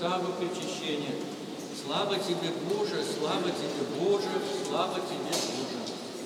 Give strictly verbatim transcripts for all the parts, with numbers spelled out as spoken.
состава причащения. Слава Тебе, Боже, слава Тебе, Боже, слава Тебе, Боже.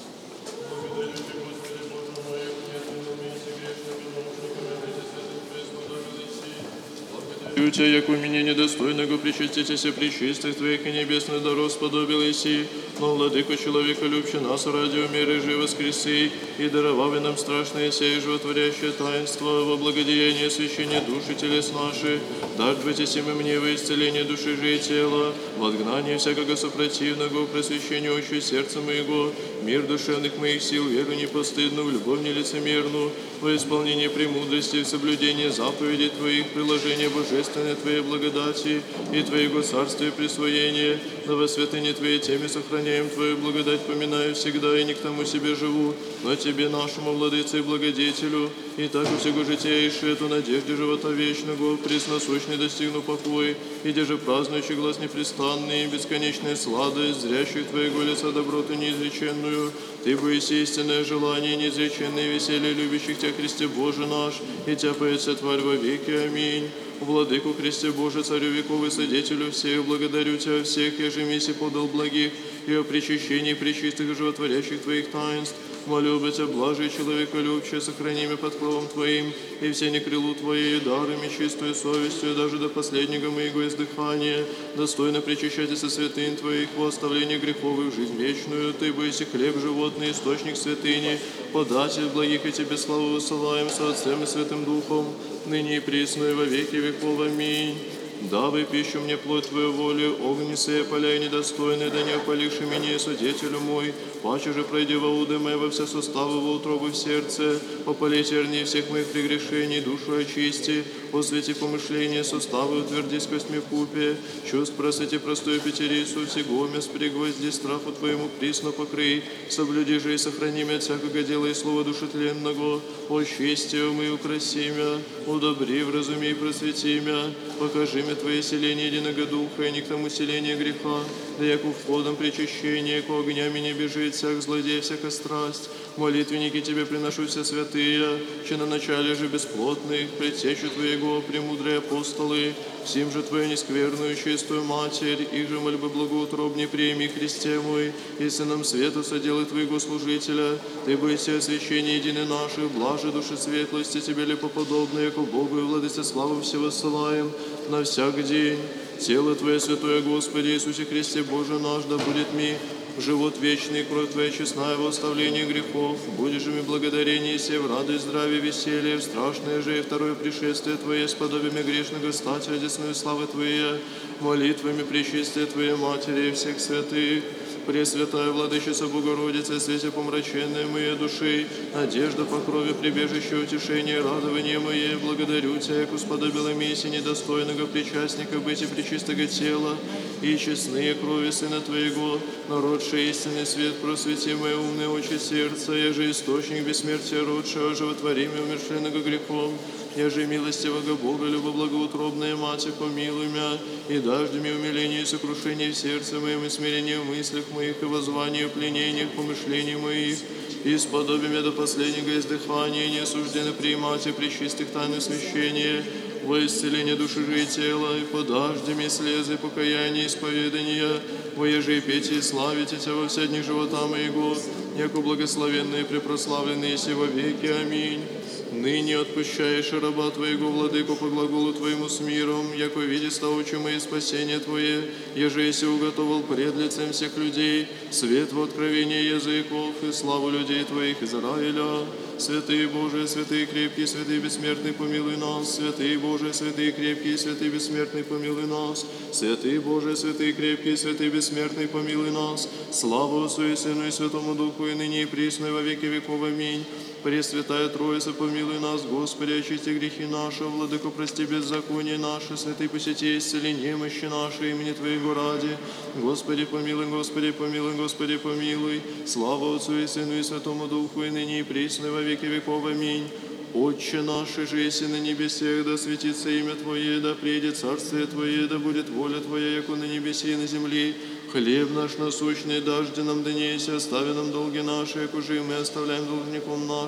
Благодарю Тебя, Господи, Боже мой, нет виновный и грешный, виновушниками, ради святых Твоих сподобились. Благодарю Тебя, яко меня недостойного причаститеся при чистых Твоих и небесных даров сподобились, но, Владыко, человека любче нас ради умеры же воскреси, и даровав нам страшное сей животворящее таинство во благодеяние освящения души телес наши, дашь бытисим и мне во исцеление души же и тела, в отгнание всякого сопротивного, просвещение очи сердца моего, мир душевных моих сил, веру непостыдную, в любовь нелицемерную, во исполнение премудрости, в соблюдение заповедей Твоих, приложение божественной Твоей благодати и Твоего царствия присвоение, да во святыне Твоей теми сохраняем Твою благодать, поминаю всегда, и не к тому себе живу, но Тебе, нашему Владыце и Благодетелю, и так у всего жития и шету надежде живота вечного, пресносущный достигну покой, и же празднующий глаз непрестанный, бесконечная сладость, зрящих Твоего лица доброту неизреченную, Ты боиси истинное желание, неизреченное веселье любящих Тебя, Христе Боже наш, и Тебя поется тварь во веки. Аминь. Владыку Христе Боже, Царю веков и Свидетелю всех, благодарю Тебя всех, еже миси подал благих, и о причащении пречистых и животворящих Твоих таинств. Молю бы Тебя, блажи человеколюбче, сохрани меня под кровом Твоим, и все некрылу Твоей дарами, чистую совестью, даже до последнего моего издыхания, достойно причащайтесь со святынь Твоих во оставление грехов и в жизнь вечную. Ты бойся хлеб животный, источник святыни, податель благих, и Тебе славу высылаем со Отцем и Святым Духом, ныне и присно и во веки веков. Аминь. Давай пищу мне плоть Твою волю, огни сея поля и недостойные, да не опаливши меня, Судетелю мой, паче же пройди во уды мои во все суставы, во утробы в сердце, попали тернии всех моих прегрешений, душу очисти, освети помышления, суставы утверди с костьми купе, чувств просыти простую пятерицу, всего мест пригвозди, страху Твоему присно покрый, соблюди же и сохрани меня от всякого дела и слова душетленного, очисти умы, украси мя, удобри, вразуми и просвети мя, покажи мне Твое селение единого духа, и не к тому селение греха, да яку входом причащения, ко огнями не бежит всяк злодей, всяка страсть. Молитвенники Тебе приношу все святые, че на начале же бесплотных, предсечу Твоего, премудрые апостолы, всем же Твою нескверную, чистую Матерь, их же мольбы благоутробней прими, Христе мой, и Сыном Света соделай Твоего служителя, Ты бойся освящения едины наших, блажи души светлости, Тебе лепоподобно, яко Богу и Владыце славу все воссылаем на всяк день. Тело Твое святое, Господи Иисусе Христе Боже наш, да будет ми живот вечный, кровь Твоя честная во оставлении грехов, будешь же ми благодарение се в радость, здравие, веселье, в страшное же и второе пришествие Твое, с подобиями грешного стать радостную славы Твоей, молитвами пречистия Твоей Матери и всех святых. Пресвятая Владычица Богородица, свете помраченной моей души, надежда по крови, прибежище, утешение, радование мое, благодарю Тебя, яко сподобила миси недостойного причастника быть и пречистого тела, и честные крови Сына Твоего, народший истинный свет, просвети мое умное очи сердца, я же источник бессмертия родшего, животвори меня умершленного грехом, я же милостивого Бога, любоблагоутробная Матерь, помилуй меня, и дашь мне умиление и сокрушение в сердце моем, и смирение в мыслях моих, и воззвание в пленениях, помышлений моих, и сподоби меня до последнего издыхания, не осужденно приимать и пречистых тайны священия, во исцеление души же и тела, и подажди мне слезы, покаяния, исповедания, воеже и пейте и славите Тебя во все дни живота моего, яко благословенные и препрославленные си во веки. Аминь. Ныне отпущаешь раба Твоего, Владыку, по глаголу Твоему с миром, яко видишь очи мои спасение Твое, еже еси уготовал пред лицем всех людей, свет в откровении языков и славу людей Твоих Израиля. Святые Божие, святые крепкие, святые бессмертный, помилуй нас. Святые Божие, святые крепкие, святые бессмертный, помилуй нас. Святые Божие, святые крепкие, святые бессмертный, помилуй нас. Слава Отцу и Сыну и Святому Духу, и ныне и присно, и во веки веков. Аминь. Пресвятая Троица, помилуй нас, Господи, очисти грехи наши, Владыко, прости беззаконие наше, святый посети, исцели немощи наши, имени Твоего ради. Господи, помилуй, Господи, помилуй, Господи, помилуй. Слава Отцу и Сыну и Святому Духу, и ныне и присно, и во веки веков. Аминь. Отче наш, же еси на небесех, да светится имя Твое, да придет царствие Твое, да будет воля Твоя, яко на небесе и на земле. Хлеб наш насущный дажди нам днесь, остави нам долги наши, яко же и мы оставляем должником нашим.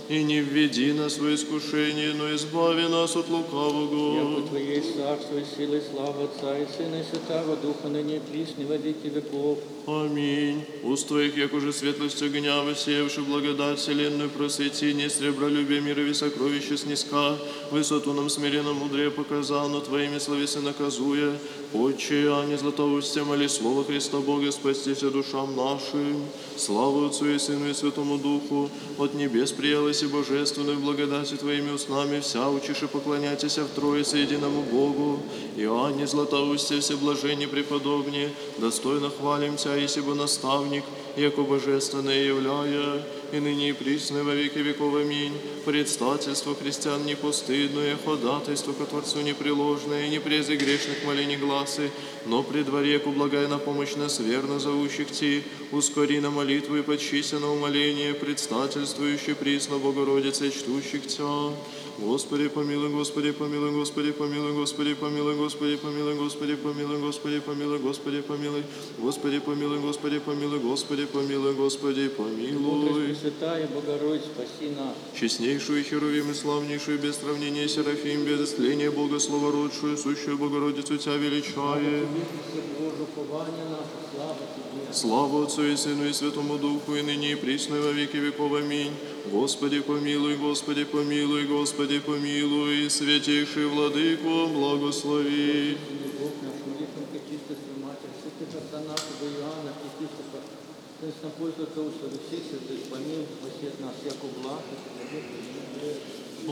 и не введи нас в искушение, но избави нас от лукавого. Яко Твое есть царство и сила и слава Отца и Сына и Святого Духа, ныне и присно во веки веков. Аминь. Уст Твоих, як уже светлостью гнява, сеявши благодать вселенную, просвети, не сребролюбие мирови сокровища снизка, высоту нам смиренно мудрее показал, но Твоими словесы наказуя. Отче, а не златоустья, моли Слово Христа Бога, спастися душам нашим. Слава Отцу и Сыну и Святому Духу, от небес приялась и божественную благодати Твоими устнами, вся учишь и поклоняйтеся в Троице единому Богу. Иоанне златоустья, всеблажение преподобнее, достойно хвалимся, исибо наставник, яко божественное являя, и ныне и присно во веки веков. Аминь. Предстательство христиан непостыдное, ходатайство ко Творцу непреложное, и не презы грешных молений гласы, но при дворе, ку благая на помощь нас верно зовущих Ти, ускори на молитву и почися на умоление, предстательствующий присно Богородице, чтущих Тя. Господи, помилуй, Господи, помилуй, Господи, помилуй, Господи, помилуй, Господи, помилуй, Господи, помилуй, Господи, помилуй, Господи, помилуй, Господи, помилуй, Господи, помилуй, Господи, помилуй, Господи, помилуй. Святая Богородица, спаси нас. Честнейшую Херувим и славнейшую без сравнения Серафим, без истления Бога словородшую, сущую Богородицу Тя величае. Боже, упование наше, слава Тебе. Слава Отцу и Сыну и Святому Духу, и ныне и присно и во веки веков. Аминь. Господи, помилуй, Господи, помилуй, Господи, помилуй, святейший Владыко, благослови. Бог наш, молитвам Пречистую Матерь, святых отца нашего Иоанна, Епископа, Константина всех святых, помилуй, спаси от нас, яко благ,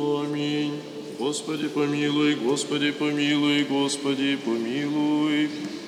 Аминь. Господи, помилуй, Господи, помилуй, Господи, помилуй.